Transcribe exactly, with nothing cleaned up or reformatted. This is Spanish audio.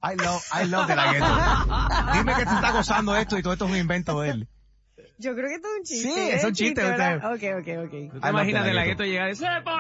I love, I love De La Ghetto. Dime que te está gozando esto y todo esto es un invento de él. Yo creo que esto es un chiste. Sí, es un chiste, ¿verdad? usted. Ok, ok, ok. ¿Tú te imaginas De La Ghetto llegar y